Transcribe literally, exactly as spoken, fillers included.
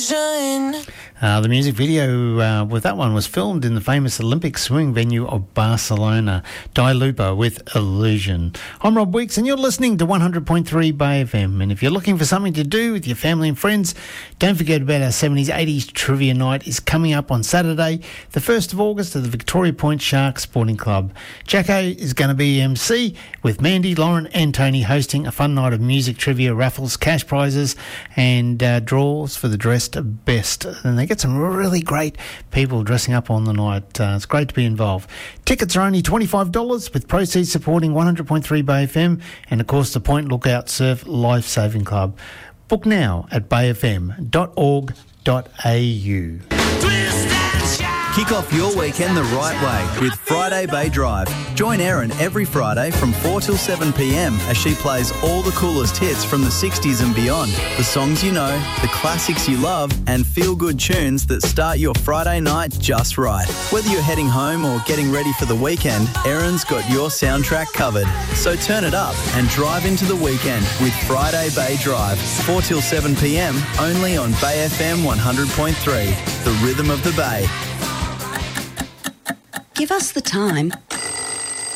illusion. Uh, the music video uh, with that one was filmed in the famous Olympic swimming venue of Barcelona. Dua Lipa with Illusion. I'm Rob Weeks and you're listening to one hundred point three Bay F M. And if you're looking for something to do with your family and friends, don't forget about our seventies eighties Trivia Night is coming up on Saturday, the first of August at the Victoria Point Shark Sporting Club. Jacko is going to be M C with Mandy, Lauren and Tony hosting a fun night of music, trivia, raffles, cash prizes and uh, draws for the dressed best. And they get some really great people dressing up on the night. Uh, it's great to be involved. Tickets are only twenty-five dollars with proceeds supporting one hundred point three Bay F M and, of course, the Point Lookout Surf Life Saving Club. Book now at bay f m dot org dot a u. Kick off your weekend the right way with Friday Bay Drive. Join Erin every Friday from four till seven p m as she plays all the coolest hits from the sixties and beyond. The songs you know, the classics you love, and feel-good tunes that start your Friday night just right. Whether you're heading home or getting ready for the weekend, Erin's got your soundtrack covered. So turn it up and drive into the weekend with Friday Bay Drive. four till seven p m only on Bay F M one hundred point three, the rhythm of the Bay. Give us the time